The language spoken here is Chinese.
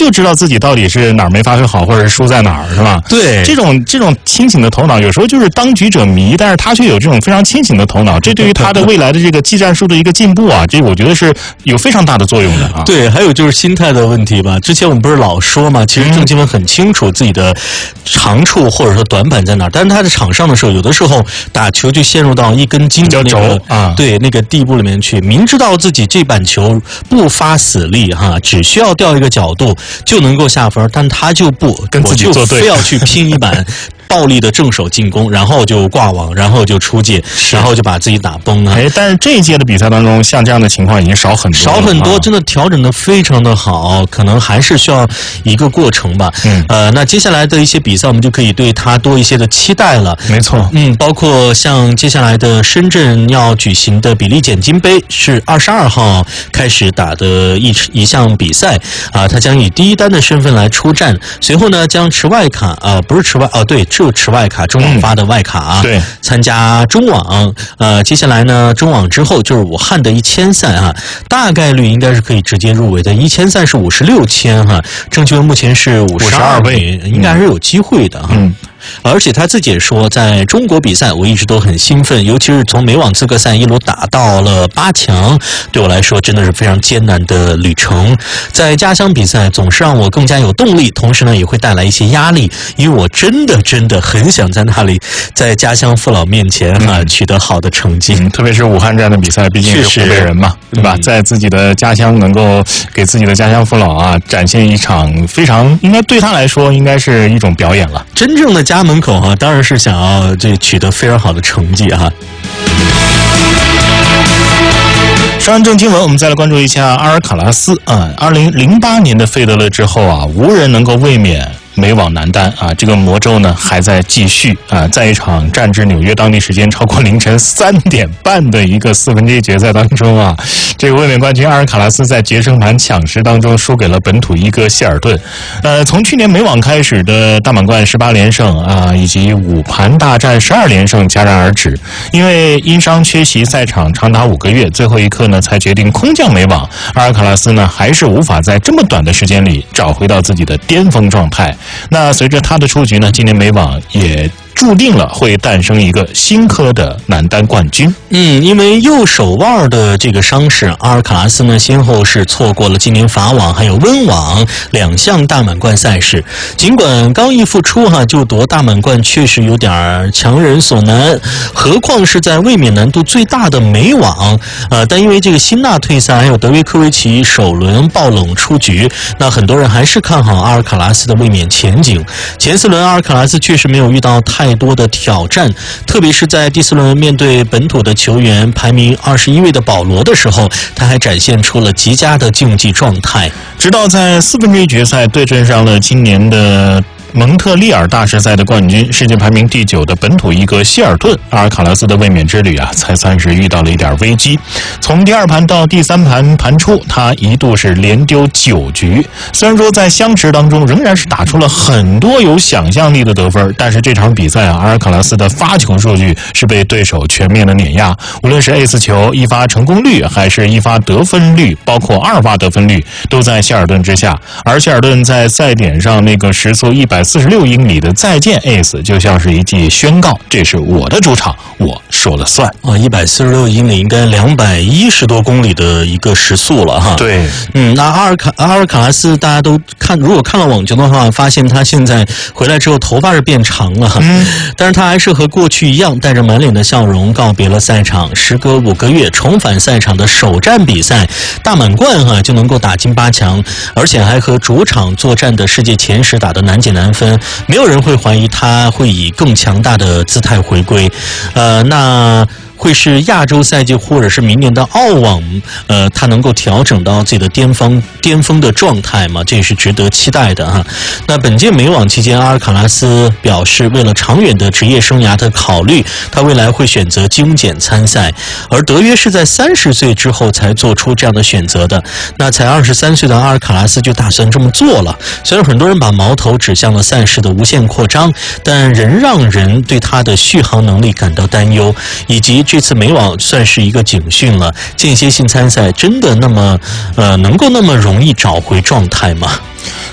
就知道自己到底是哪儿没发挥好，或者是输在哪儿，是吧？ 对， 这种清醒的头脑，有时候就是当局者迷，但是他却有这种非常清醒的头脑，这对于他的未来的这个技战术的一个进步啊，这我觉得是有非常大的作用的啊。 对，还有就是心态的问题吧。之前我们不是老说嘛，其实郑钦文很清楚自己的长处或者说短板在哪儿，但是他在场上的时候，有的时候打球就陷入到一根筋的那个对那个地步里面去，明知道自己这板球不发死力哈，只需要调一个角度就能够下分，但他就不跟自己作对， 非要去拼一板。暴力的正手进攻，然后就挂网，然后就出界，然后就把自己打崩了。 但是这一届的比赛当中，像这样的情况已经少很多， 真的调整的非常的好，可能还是需要一个过程吧。那接下来的一些比赛，我们就可以对他多一些的期待了。 没错， 包括像接下来的深圳要举行的比利简金杯，是22号开始打的一项比赛啊，他将以第一单的身份来出战，随后呢将持外卡不是持外对。只有持外卡，中网发的外卡对， 参加中网。接下来呢，中网之后就是武汉的1000赛啊，大概率应该是可以直接入围的。1000赛是56千哈，郑钦文目前是52位，应该还是有机会的哈。而且他自己也说，在中国比赛我一直都很兴奋，尤其是从美网资格赛一路打到了8强，对我来说真的是非常艰难的旅程。在家乡比赛总是让我更加有动力，同时呢也会带来一些压力，因为我真的很想在那里，在家乡父老面前取得好的成绩。 特别是武汉这样的比赛，毕竟是湖北人嘛，对吧？在自己的家乡能够给自己的家乡父老展现一场非常应该对他来说应该是一种表演了。 真正的家门口当然是想要取得非常好的成绩哈。 说完郑钦文，我们再来关注一下阿尔卡拉斯2008年的费德勒之后无人能够卫冕美网男单这个魔咒呢还在继续在一场战至纽约当地时间超过凌晨3点半的一个1/4决赛当中这个卫冕冠军阿尔卡拉斯在决胜盘抢十当中输给了本土一哥谢尔顿。从去年美网开始的大满贯18连胜以及5盘大战12连胜戛然而止，因为因伤缺席赛场长达5个月，最后一刻呢才决定空降美网。阿尔卡拉斯呢还是无法在这么短的时间里找回到自己的巅峰状态。那随着他的出局呢，今年美网也注定了会诞生一个新科的男单冠军。 因为右手腕的这个伤势，阿尔卡拉斯呢先后是错过了今年法网还有温网2项大满贯赛事。尽管刚一复出就夺大满贯确实有点强人所难，何况是在卫冕难度最大的美网但因为这个辛纳退赛还有德约科维奇首轮爆冷出局，那很多人还是看好阿尔卡拉斯的卫冕前景。前4轮阿尔卡拉斯确实没有遇到太多的挑战，特别是在第4轮面对本土的球员排名21位的保罗的时候，他还展现出了极佳的竞技状态， 直到在1/4决赛对阵上了今年的蒙特利尔大师赛的冠军，世界排名第9的本土一哥希尔顿，阿尔卡拉斯的卫冕之旅才算是遇到了一点危机。从第2盘到第3盘盘出，他一度是连丢9局。虽然说在相持当中仍然是打出了很多有想象力的得分，但是这场比赛阿尔卡拉斯的发球数据是被对手全面的碾压，无论是 ace 球一发成功率还是一发得分率，包括2发得分率都在希尔顿之下。而希尔顿在赛点上那个时速146英里的再见 ace 就像是一记宣告，这是我的主场，我说了算 146英里应该210多公里的一个时速了哈。 对， 那阿尔卡拉斯大家都如果看了网球的话，发现他现在回来之后头发是变长了但是他还是和过去一样带着满脸的笑容告别了赛场，时隔5个月重返赛场的首战比赛大满贯就能够打进8强，而且还和主场作战的世界前10打的难解难分，没有人会怀疑他会以更强大的姿态回归。那会是亚洲赛季或者是明年的澳网他能够调整到自己的巅峰的状态吗？这也是值得期待的那本届美网期间，阿尔卡拉斯表示为了长远的职业生涯的考虑，他未来会选择精简参赛，而德约是在30岁之后才做出这样的选择的。那才23岁的阿尔卡拉斯就打算这么做了，虽然很多人把矛头指向了赛事的无限扩张，但仍让人对他的续航能力感到担忧，以及这次美网算是一个警讯了，间歇性参赛真的那么能够那么容易找回状态吗？